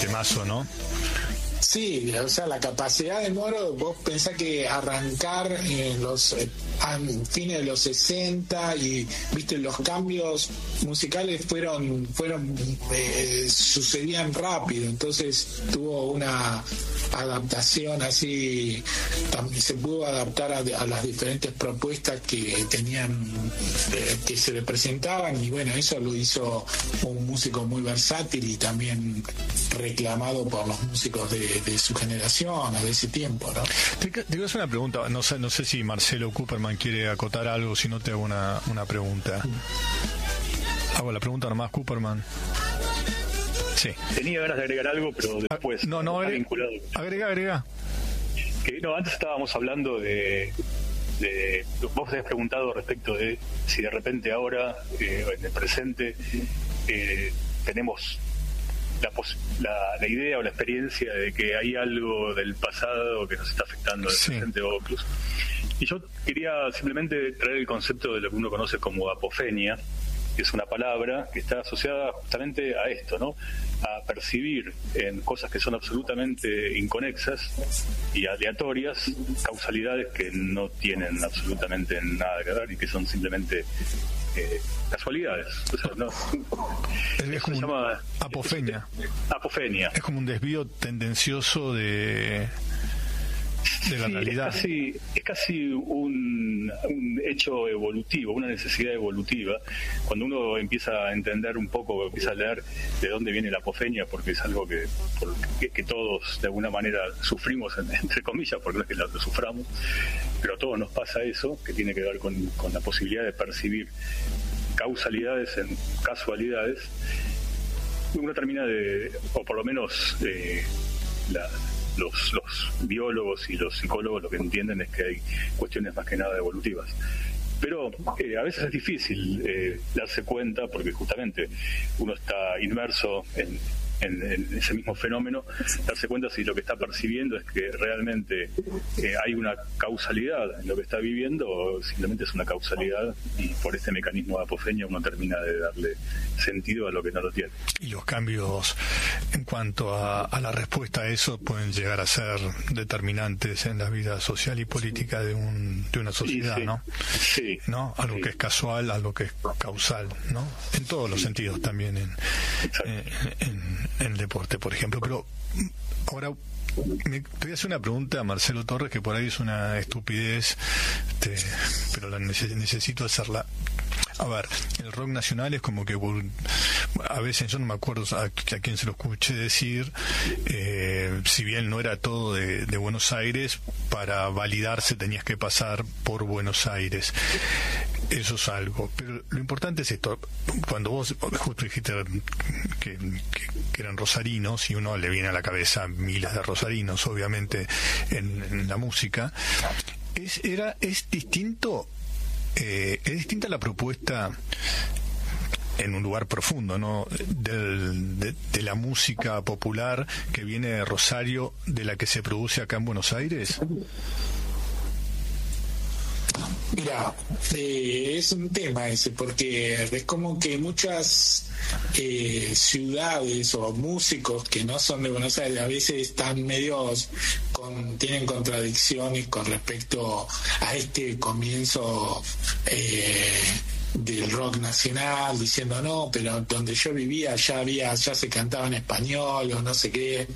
temazo, ¿no? Sí, o sea, la capacidad de Moro, vos pensás que arrancar en los fines de los 60 y viste los cambios musicales sucedían rápido, entonces tuvo una adaptación así, también se pudo adaptar a las diferentes propuestas que tenían, que se le presentaban, y bueno, eso lo hizo un músico muy versátil y también reclamado por los músicos de su generación o de ese tiempo, ¿no? Te quiero hacer una pregunta, no sé si Marcelo Cooperman quiere acotar algo, si no te hago una pregunta. Hago la pregunta nomás, Cooperman. Sí. Tenía ganas de agregar algo, pero después no, vinculado. Agrega. Que no, antes estábamos hablando de vos habías preguntado respecto de si de repente ahora en el presente tenemos la idea o la experiencia de que hay algo del pasado que nos está afectando en el presente o incluso. Y yo quería simplemente traer el concepto de lo que uno conoce como apofenia, que es una palabra que está asociada justamente a esto, ¿no? A percibir en cosas que son absolutamente inconexas y aleatorias causalidades que no tienen absolutamente nada que ver y que son simplemente casualidades. O sea, no, es como se llama apofenia. Apofenia. Es como un desvío tendencioso de la realidad. Es casi un hecho evolutivo, una necesidad evolutiva. Cuando uno empieza a entender un poco, empieza a leer de dónde viene la apofenia, porque es algo que todos de alguna manera sufrimos, entre comillas, porque no es que lo suframos, pero a todos nos pasa eso, que tiene que ver con la posibilidad de percibir causalidades en casualidades. Uno termina o por lo menos los biólogos y los psicólogos lo que entienden es que hay cuestiones más que nada evolutivas. Pero a veces es difícil darse cuenta porque justamente uno está inmerso en ese mismo fenómeno, darse cuenta si lo que está percibiendo es que realmente hay una causalidad en lo que está viviendo o simplemente es una causalidad y por este mecanismo de apofenia uno termina de darle sentido a lo que no lo tiene. Y los cambios en cuanto a la respuesta a eso pueden llegar a ser determinantes en la vida social y política de una sociedad, sí. ¿no? Sí. ¿No? Algo que es casual, algo que es causal, ¿no? En todos los sentidos también en el deporte, por ejemplo. Pero ahora te voy a hacer una pregunta a Marcelo Torres, que por ahí es una estupidez, pero necesito hacerla. A ver, el rock nacional es como que a veces, yo no me acuerdo a quién se lo escuché decir, si bien no era todo de Buenos Aires, para validarse tenías que pasar por Buenos Aires. Eso es algo, pero lo importante es esto. Cuando vos justo dijiste que eran rosarinos, y uno le viene a la cabeza miles de rosarinos, obviamente, en la música, es distinto. Es distinta la propuesta en un lugar profundo, ¿no? de la música popular que viene de Rosario, de la que se produce acá en Buenos Aires. Mira, es un tema ese, porque es como que muchas ciudades o músicos que no son de Buenos Aires a veces están tienen contradicciones con respecto a este comienzo del rock nacional, diciendo no, pero donde yo vivía ya se cantaba en español o no sé qué.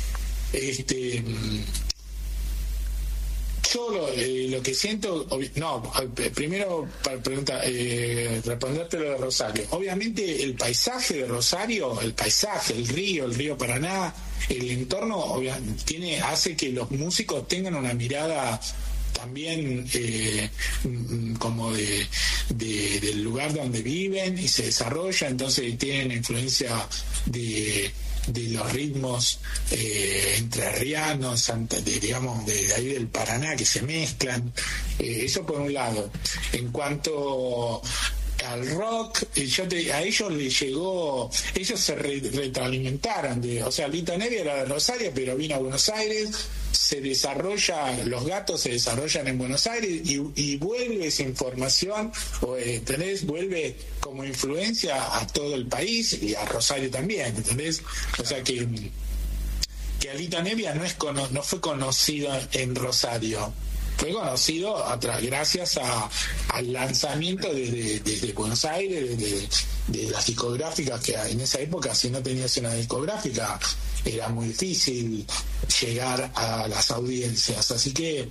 Yo lo que siento, primero para responderte lo de Rosario. Obviamente el paisaje de Rosario, el río Paraná, el entorno hace que los músicos tengan una mirada también como del lugar donde viven y se desarrolla, entonces tienen influencia de los ritmos entrerrianos, de ahí del Paraná, que se mezclan. Eso por un lado. En cuanto al rock, a ellos les llegó, ellos se retroalimentaron Lito Nevia era de Rosario, pero vino a Buenos Aires, se desarrolla, los gatos se desarrollan en Buenos Aires y vuelve esa información, ¿entendés? Vuelve como influencia a todo el país y a Rosario también, ¿entendés? O sea que que Alito Nevia no fue conocido en Rosario. Fue conocido gracias al lanzamiento desde Buenos Aires, de las discográficas, que en esa época, si no tenías una discográfica, era muy difícil llegar a las audiencias. Así que,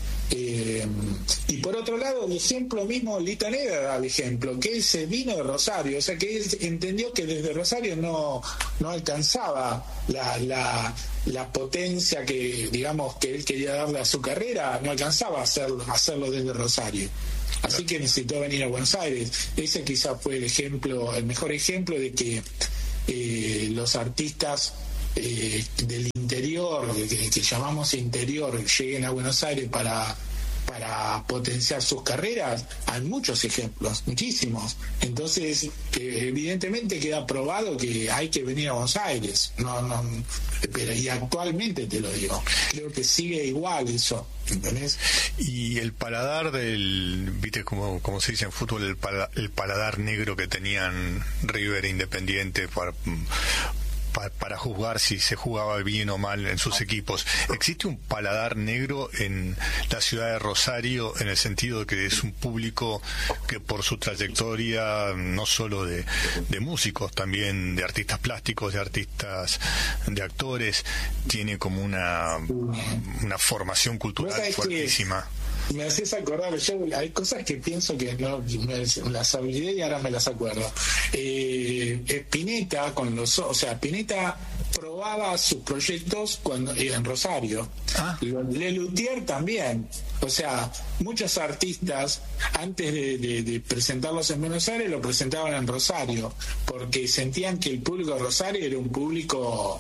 y por otro lado, el ejemplo mismo, Lito Nevia da el ejemplo, que él se vino de Rosario, o sea que él entendió que desde Rosario no alcanzaba la potencia que, digamos, que él quería darle a su carrera, no alcanzaba a hacerlo desde Rosario. Así que necesitó venir a Buenos Aires. Ese quizás fue el mejor ejemplo de que los artistas del interior, que llamamos interior, lleguen a Buenos Aires para potenciar sus carreras. Hay muchos ejemplos, muchísimos. Entonces, evidentemente queda probado que hay que venir a Buenos Aires. Pero, y actualmente te lo digo, creo que sigue igual eso, ¿entendés? Y el paladar viste como se dice en fútbol, el paladar negro que tenían River e Independiente para juzgar si se jugaba bien o mal en sus equipos. ¿Existe un paladar negro en la ciudad de Rosario, en el sentido de que es un público que por su trayectoria, no solo de músicos, también de artistas plásticos, de actores, tiene como una formación cultural fuertísima? Me haces acordar, hay cosas que pienso que no las olvidé y ahora me las acuerdo. Spinetta Spinetta probaba sus proyectos cuando en Rosario. Lelutier también. O sea, muchos artistas antes de presentarlos en Buenos Aires lo presentaban en Rosario, porque sentían que el público de Rosario era un público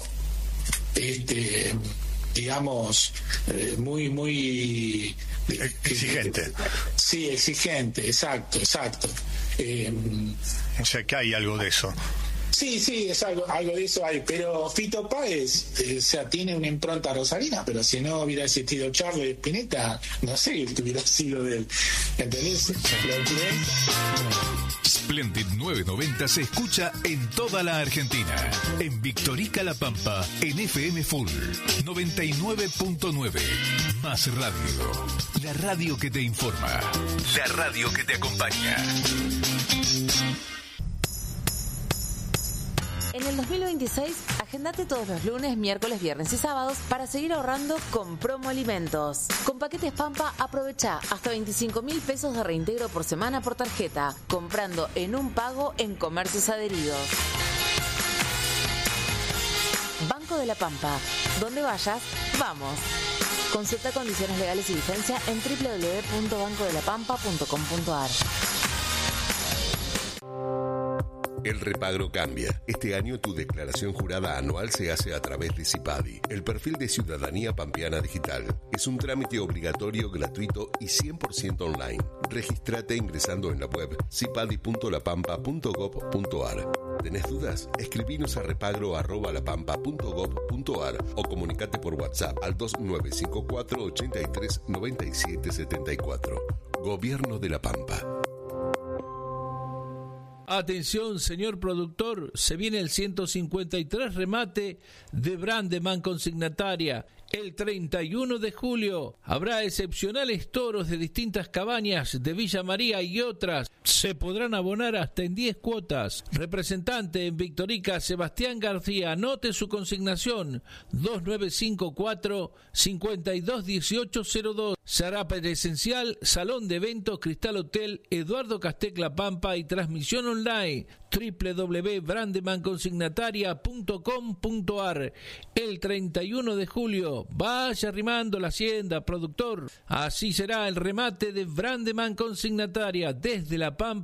digamos, muy exigente. Sí, exigente, exacto. O sea que hay algo de eso. Sí, es algo de eso hay, pero Fito Páez, tiene una impronta rosarina, pero si no hubiera existido Charlie Spinetta, no sé qué hubiera sido de él, ¿entendés? Splendid 990 se escucha en toda la Argentina. En Victorica La Pampa, en FM Full 99.9. Más radio. La radio que te informa. La radio que te acompaña. En el 2026, agendate todos los lunes, miércoles, viernes y sábados para seguir ahorrando con Promo Alimentos. Con paquetes Pampa, aprovecha hasta 25.000 pesos de reintegro por semana por tarjeta, comprando en un pago en comercios adheridos. Banco de la Pampa. Donde vayas, vamos. Consulta condiciones legales y vigencia en www.bancodelapampa.com.ar. El repagro cambia. Este año tu declaración jurada anual se hace a través de CIPADI, el perfil de Ciudadanía Pampeana Digital. Es un trámite obligatorio, gratuito y 100% online. Regístrate ingresando en la web cipadi.lapampa.gov.ar. ¿Tenés dudas? Escribinos a repagro@lapampa.gov.ar o comunicate por WhatsApp al 2954 83 97 74. Gobierno de La Pampa. Atención, señor productor, se viene el 153 remate de Brandeman Consignataria. El 31 de julio habrá excepcionales toros de distintas cabañas de Villa María y otras. Se podrán abonar hasta en 10 cuotas. Representante en Victorica, Sebastián García. Anote su consignación: 2954-521802. Se hará presencial, Salón de Eventos, Cristal Hotel, Eduardo Castec La Pampa y transmisión online www.brandemanconsignataria.com.ar. El 31 de julio, vaya arrimando la hacienda, productor. Así será el remate de Brandeman Consignataria desde La Pampa.